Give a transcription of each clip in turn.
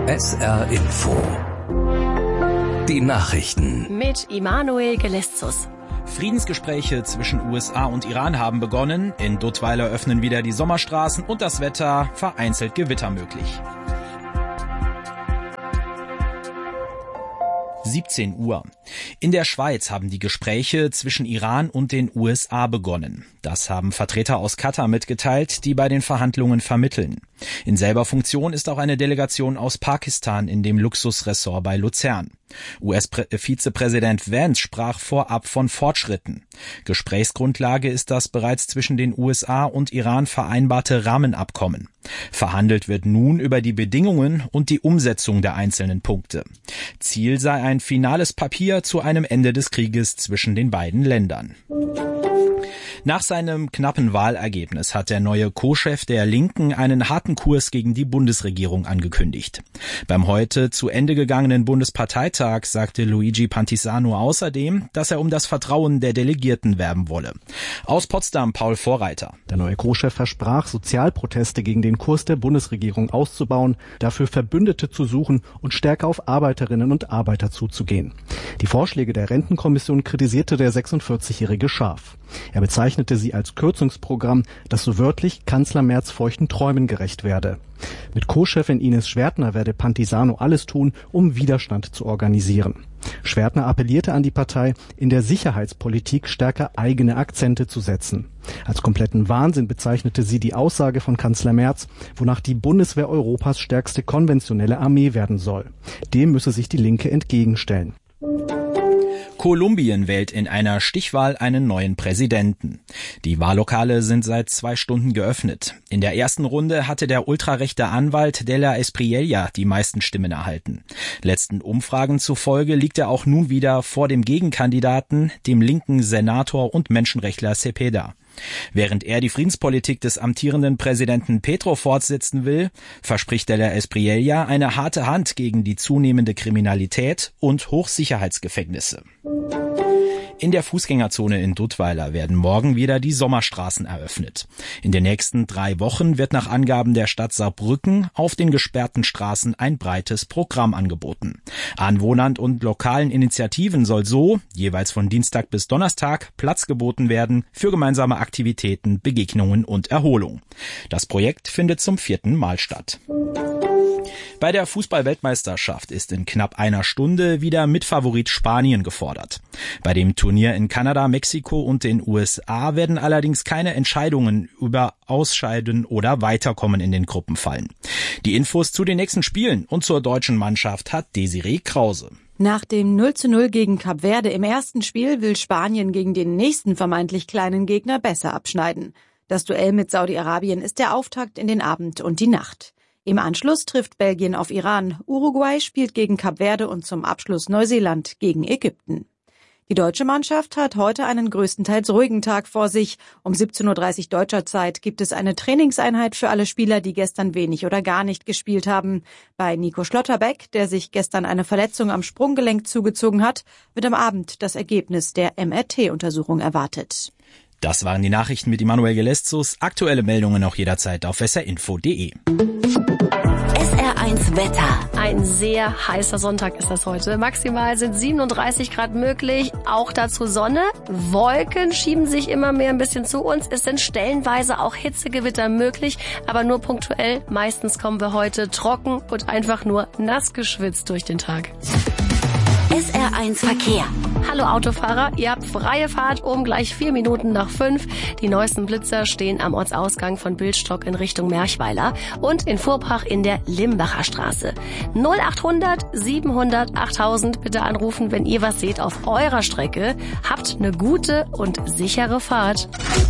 SR Info. Die Nachrichten. Mit Immanuel Geleszus. Friedensgespräche zwischen USA und Iran haben begonnen. In Duttweiler öffnen wieder die Sommerstraßen und das Wetter, vereinzelt Gewitter möglich. 17 Uhr. In der Schweiz haben die Gespräche zwischen Iran und den USA begonnen. Das haben Vertreter aus Katar mitgeteilt, die bei den Verhandlungen vermitteln. In selber Funktion ist auch eine Delegation aus Pakistan in dem Luxusressort bei Luzern. US-Vizepräsident Vance sprach vorab von Fortschritten. Gesprächsgrundlage ist das bereits zwischen den USA und Iran vereinbarte Rahmenabkommen. Verhandelt wird nun über die Bedingungen und die Umsetzung der einzelnen Punkte. Ziel sei ein finales Papier zu einem Ende des Krieges zwischen den beiden Ländern. Nach seinem knappen Wahlergebnis hat der neue Co-Chef der Linken einen harten Kurs gegen die Bundesregierung angekündigt. Beim heute zu Ende gegangenen Bundesparteitag sagte Luigi Pantisano außerdem, dass er um das Vertrauen der Delegierten werben wolle. Aus Potsdam Paul Vorreiter. Der neue Co-Chef versprach, Sozialproteste gegen den Kurs der Bundesregierung auszubauen, dafür Verbündete zu suchen und stärker auf Arbeiterinnen und Arbeiter zuzugehen. Die Vorschläge der Rentenkommission kritisierte der 46-Jährige scharf. Er bezeichnete sie als Kürzungsprogramm, das so wörtlich Kanzler Merz feuchten Träumen gerecht werde. Mit Co-Chefin Ines Schwertner werde Pantisano alles tun, um Widerstand zu organisieren. Schwertner appellierte an die Partei, in der Sicherheitspolitik stärker eigene Akzente zu setzen. Als kompletten Wahnsinn bezeichnete sie die Aussage von Kanzler Merz, wonach die Bundeswehr Europas stärkste konventionelle Armee werden soll. Dem müsse sich die Linke entgegenstellen. Kolumbien wählt in einer Stichwahl einen neuen Präsidenten. Die Wahllokale sind seit 2 Stunden geöffnet. In der ersten Runde hatte der ultrarechte Anwalt de la Espriella die meisten Stimmen erhalten. Letzten Umfragen zufolge liegt er auch nun wieder vor dem Gegenkandidaten, dem linken Senator und Menschenrechtler Cepeda. Während er die Friedenspolitik des amtierenden Präsidenten Petro fortsetzen will, verspricht de la Espriella eine harte Hand gegen die zunehmende Kriminalität und Hochsicherheitsgefängnisse. In der Fußgängerzone in Duttweiler werden morgen wieder die Sommerstraßen eröffnet. In den nächsten 3 Wochen wird nach Angaben der Stadt Saarbrücken auf den gesperrten Straßen ein breites Programm angeboten. Anwohnern und lokalen Initiativen soll so, jeweils von Dienstag bis Donnerstag, Platz geboten werden für gemeinsame Aktivitäten, Begegnungen und Erholung. Das Projekt findet zum 4. Mal statt. Bei der Fußball-Weltmeisterschaft ist in knapp einer Stunde wieder Mitfavorit Spanien gefordert. Bei dem Turnier in Kanada, Mexiko und den USA werden allerdings keine Entscheidungen über Ausscheiden oder Weiterkommen in den Gruppen fallen. Die Infos zu den nächsten Spielen und zur deutschen Mannschaft hat Desiree Krause. Nach dem 0:0 gegen Kap Verde im ersten Spiel will Spanien gegen den nächsten vermeintlich kleinen Gegner besser abschneiden. Das Duell mit Saudi-Arabien ist der Auftakt in den Abend und die Nacht. Im Anschluss trifft Belgien auf Iran, Uruguay spielt gegen Kap Verde und zum Abschluss Neuseeland gegen Ägypten. Die deutsche Mannschaft hat heute einen größtenteils ruhigen Tag vor sich. Um 17:30 Uhr deutscher Zeit gibt es eine Trainingseinheit für alle Spieler, die gestern wenig oder gar nicht gespielt haben. Bei Nico Schlotterbeck, der sich gestern eine Verletzung am Sprunggelenk zugezogen hat, wird am Abend das Ergebnis der MRT-Untersuchung erwartet. Das waren die Nachrichten mit Immanuel Geleszus. Aktuelle Meldungen auch jederzeit auf srinfo.de. SR1 Wetter. Ein sehr heißer Sonntag ist das heute. Maximal sind 37 Grad möglich. Auch dazu Sonne. Wolken schieben sich immer mehr ein bisschen zu uns. Es sind stellenweise auch Hitzegewitter möglich, aber nur punktuell. Meistens kommen wir heute trocken und einfach nur nass geschwitzt durch den Tag. SR1 Verkehr. Hallo Autofahrer, ihr habt freie Fahrt um gleich 4 Minuten nach 5. Die neuesten Blitzer stehen am Ortsausgang von Bildstock in Richtung Merchweiler und in Furbach in der Limbacher Straße. 0800 700 8000 bitte anrufen, wenn ihr was seht auf eurer Strecke. Habt eine gute und sichere Fahrt.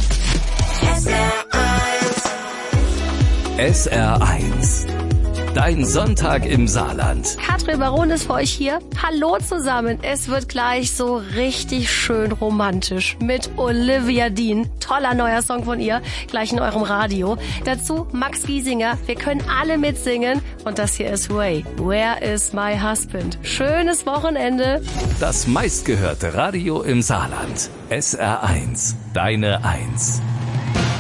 SR1. Dein Sonntag im Saarland. Katrin Baron ist für euch hier. Hallo zusammen. Es wird gleich so richtig schön romantisch mit Olivia Dean. Toller neuer Song von ihr, gleich in eurem Radio. Dazu Max Giesinger. Wir können alle mitsingen. Und das hier ist Ray. Where is my husband? Schönes Wochenende. Das meistgehörte Radio im Saarland. SR1. Deine 1.